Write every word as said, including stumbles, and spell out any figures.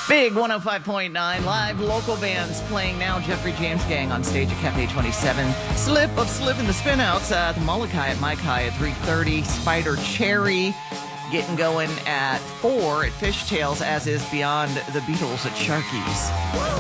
Big one oh five point nine live local bands playing now. Jeffrey James Gang on stage at Cafe twenty-seven. Slip of Slip in the Spinouts at the Molokai at Mike High at three thirty. Spider Cherry getting going at four at Fishtails, as is Beyond the Beatles at Sharky's.